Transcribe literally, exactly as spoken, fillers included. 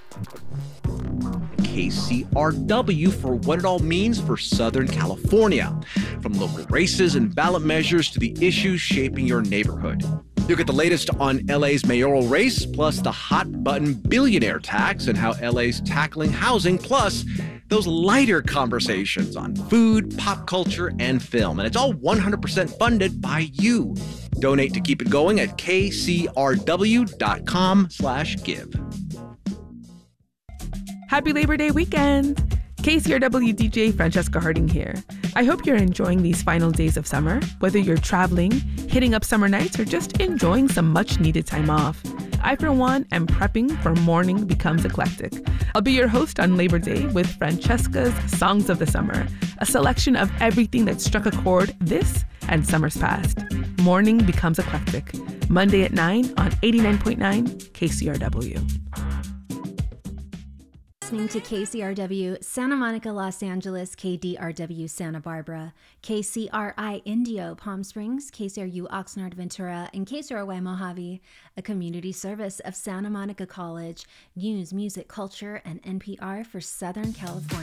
K C R W for what it all means for Southern California, from local races and ballot measures to the issues shaping your neighborhood. You'll get the latest on L A's mayoral race, plus the hot-button billionaire tax and how L A's tackling housing, plus those lighter conversations on food, pop culture, and film. And it's all one hundred percent funded by you. Donate to keep it going at kcrw.com slash give. Happy Labor Day weekend! K C R W D J Francesca Harding here. I hope you're enjoying these final days of summer, whether you're traveling, hitting up summer nights, or just enjoying some much-needed time off. I, for one, am prepping for Morning Becomes Eclectic. I'll be your host on Labor Day with Francesca's Songs of the Summer, a selection of everything that struck a chord this and summers past. Morning Becomes Eclectic, Monday at nine on eighty-nine point nine K C R W. Listening to K C R W Santa Monica, Los Angeles, K D R W Santa Barbara, K C R I Indio Palm Springs, K C R U Oxnard Ventura, and K C R Y Mojave, a community service of Santa Monica College, news, music, culture, and N P R for Southern California.